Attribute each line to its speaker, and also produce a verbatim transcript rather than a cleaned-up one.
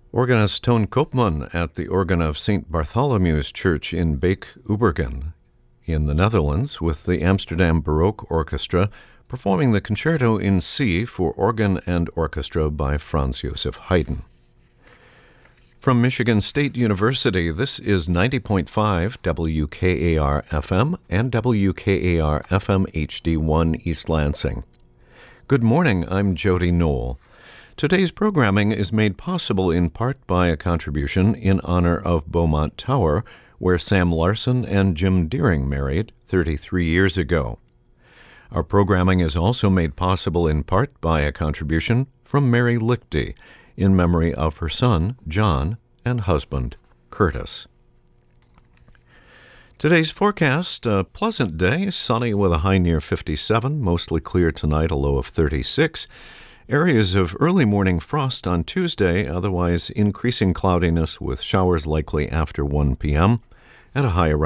Speaker 1: Organist Toon Koopman at the organ of Saint Bartholomew's Church in Beek, Ubergen, in the Netherlands, with the Amsterdam Baroque Orchestra performing the Concerto in C for organ and orchestra by Franz Joseph Haydn. From Michigan State University, this is ninety point five W K A R F M and W K A R F M H D one East Lansing. Good morning, I'm Jody Knoll. Today's programming is made possible in part by a contribution in honor of Beaumont Tower, where Sam Larson and Jim Deering married thirty-three years ago. Our programming is also made possible in part by a contribution from Mary Lichty in memory of her son, John, and husband, Curtis. Today's forecast, a pleasant day, sunny with a high near fifty-seven, mostly clear tonight, a low of thirty-six. Areas of early morning frost on Tuesday, otherwise increasing cloudiness with showers likely after one p.m. at a high around